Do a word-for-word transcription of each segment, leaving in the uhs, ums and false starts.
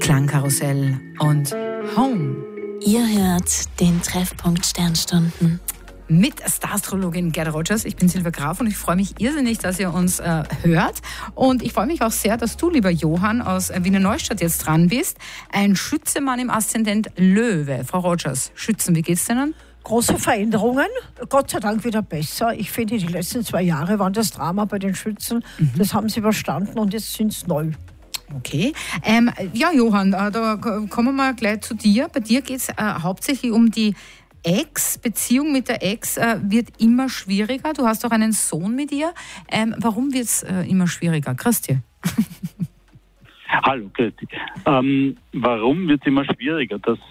Klangkarussell und Home. Ihr hört den Treffpunkt Sternstunden. Mit Star-Astrologin Gerda Rogers. Ich bin Silvia Graf und ich freue mich irrsinnig, dass ihr uns äh, hört. Und ich freue mich auch sehr, dass du, lieber Johann, aus äh, Wiener Neustadt jetzt dran bist. Ein Schützemann im Aszendent Löwe. Frau Rogers, Schützen, wie geht's denn? Große Veränderungen, Gott sei Dank wieder besser. Ich finde, die letzten zwei Jahre waren das Drama bei den Schützen. Mhm. Das haben sie überstanden und jetzt sind es neu. Okay. Ähm, ja, Johann, äh, da kommen wir mal gleich zu dir. Bei dir geht es äh, hauptsächlich um die Ex, Beziehung mit der Ex äh, wird immer schwieriger. Du hast auch einen Sohn mit ihr. Ähm, warum wird es äh, immer schwieriger? Christi. Hallo, Christi. Ähm, warum wird es immer schwieriger? Das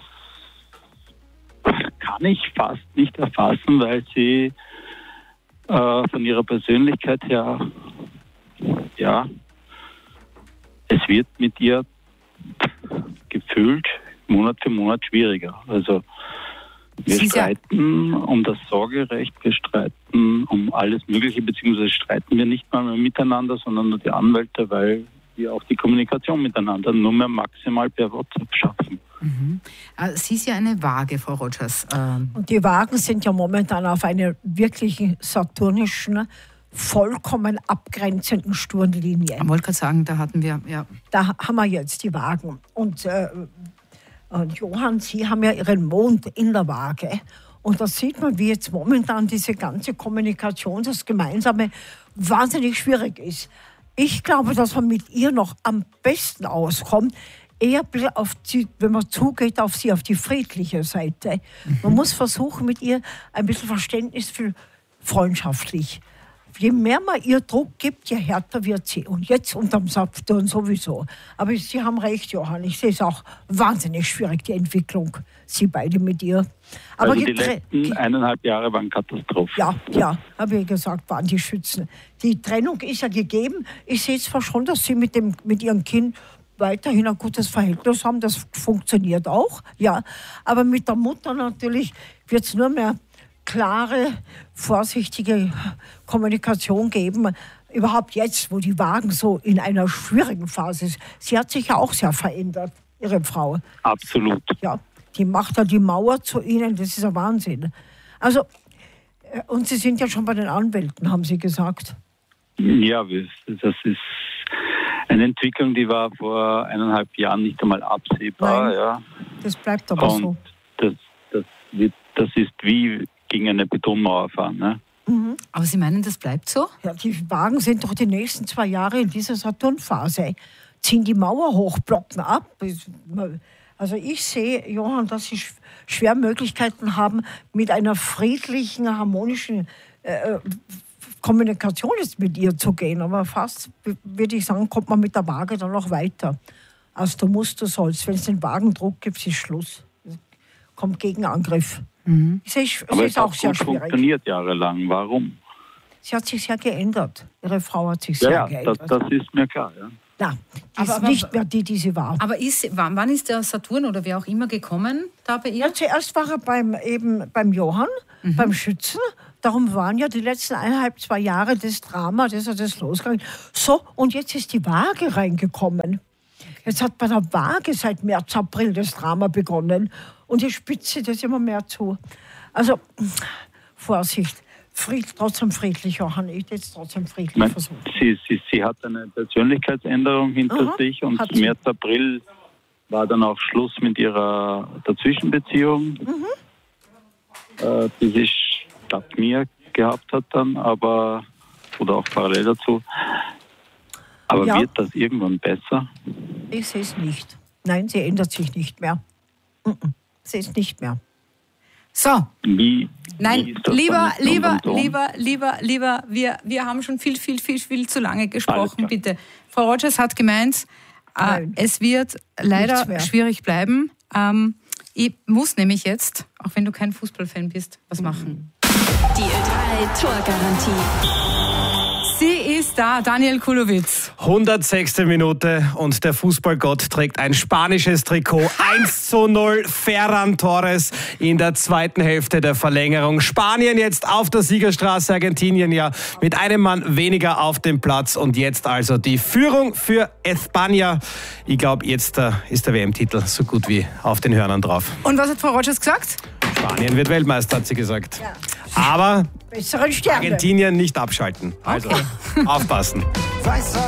kann ich fast nicht erfassen, weil sie äh, von ihrer Persönlichkeit her, ja, es wird mit ihr gefühlt Monat für Monat schwieriger. Also wir Sie streiten ja um das Sorgerecht, wir streiten um alles Mögliche, beziehungsweise streiten wir nicht mal mehr miteinander, sondern nur die Anwälte, weil wir auch die Kommunikation miteinander nur mehr maximal per WhatsApp schaffen. Mhm. Sie ist ja eine Waage, Frau Rogers. Ähm Und die Waagen sind ja momentan auf einer wirklichen saturnischen, vollkommen abgrenzenden Sturmlinie. Ich wollte gerade sagen, da hatten wir, ja. Da haben wir jetzt die Waagen. Und äh, Und Johann, Sie haben ja Ihren Mond in der Waage. Und da sieht man, wie jetzt momentan diese ganze Kommunikation, das Gemeinsame, wahnsinnig schwierig ist. Ich glaube, dass man mit ihr noch am besten auskommt, eher auf die, wenn man zugeht auf sie, auf die friedliche Seite. Mhm. Man muss versuchen, mit ihr ein bisschen Verständnis für freundschaftlich. Je mehr man ihr Druck gibt, je härter wird sie. Und jetzt unterm Saturn sowieso. Aber Sie haben recht, Johann. Ich sehe es auch wahnsinnig schwierig, die Entwicklung. Sie beide mit ihr. Aber also die letzten eineinhalb Jahre waren Katastrophe. Ja, ja, habe ich gesagt, waren die Schützen. Die Trennung ist ja gegeben. Ich sehe zwar schon, dass Sie mit, dem, mit Ihrem Kind weiterhin ein gutes Verhältnis haben. Das funktioniert auch, ja. Aber mit der Mutter natürlich wird es nur mehr klare, vorsichtige Kommunikation geben. Überhaupt jetzt, wo die Waagen so in einer schwierigen Phase ist. Sie hat sich ja auch sehr verändert, Ihre Frau. Absolut. Ja, die macht ja die Mauer zu Ihnen, das ist ein Wahnsinn. Also, und Sie sind ja schon bei den Anwälten, haben Sie gesagt. Ja, das ist eine Entwicklung, die war vor eineinhalb Jahren nicht einmal absehbar. Nein, ja. Das bleibt aber und so. Das, das, wird, das ist wie gegen eine Betonmauer fahren. Ne? Mhm. Aber Sie meinen, das bleibt so? Ja, die Waagen sind doch die nächsten zwei Jahre in dieser Saturnphase. Ziehen die Mauer hoch, blocken ab. Also ich sehe, Johann, dass Sie schwer Möglichkeiten haben, mit einer friedlichen, harmonischen äh, Kommunikation jetzt mit ihr zu gehen. Aber fast, würde ich sagen, kommt man mit der Waage dann noch weiter. Also du musst, du sollst. Wenn es den Wagendruck gibt, ist Schluss. Kommt Gegenangriff. Mhm. Ich sehe, ich Aber sehe es es auch hat sehr gut schwierig. Funktioniert jahrelang. Warum? Sie hat sich sehr geändert. Ihre Frau hat sich Ja, sehr ja, geändert. das, das ist mir klar. Ja. Ja, die Aber- ist aber- nicht mehr die, die sie war. Aber ist, wann wann ist der Saturn oder wer auch immer gekommen da bei ihr? Ja, zuerst war er beim, eben beim Johann, Mhm. beim Schützen. Darum waren ja die letzten eineinhalb, zwei Jahre das Drama, das hat das losgegangen. So, und jetzt ist die Waage reingekommen. Jetzt hat bei der Waage seit März, April das Drama begonnen. Und die spitze das immer mehr zu. Also, Vorsicht. Fried, trotzdem friedlich, Johann. Ich jetzt trotzdem friedlich Ich meine, versuchen. sie, sie, sie hat eine Persönlichkeitsänderung hinter Aha, sich und hat sie. März, April war dann auch Schluss mit ihrer Dazwischenbeziehung, Mhm. äh, die sie statt mir gehabt hat dann, aber oder auch parallel dazu. Aber Ja. wird das irgendwann besser? Ich sehe es nicht. Nein, sie ändert sich nicht mehr. Mhm. Sie ist nicht mehr. So, Wie, wie nein, ist das lieber, dann mit lieber, unserem Sohn? lieber, lieber, lieber, wir, wir haben schon viel, viel, viel, viel zu lange Alles gesprochen, klar. bitte. Frau Rogers hat gemeint, äh, Nein. es wird Nichts leider mehr. schwierig bleiben. Ähm, ich muss nämlich jetzt, auch wenn du kein Fußballfan bist, was machen. Die Ö drei Torgarantie. Sie ist da, Daniel Kulowitz. hundertsechste Minute und der Fußballgott trägt ein spanisches Trikot. eins zu null, Ferran Torres in der zweiten Hälfte der Verlängerung. Spanien jetzt auf der Siegerstraße, Argentinien ja mit einem Mann weniger auf dem Platz. Und jetzt also die Führung für España. Ich glaube, jetzt äh, ist der W M-Titel so gut wie auf den Hörnern drauf. Und was hat Frau Rogers gesagt? Spanien wird Weltmeister, hat sie gesagt. Ja. Aber besseren Sterne. Argentinien nicht abschalten. Also Okay. aufpassen. Weißer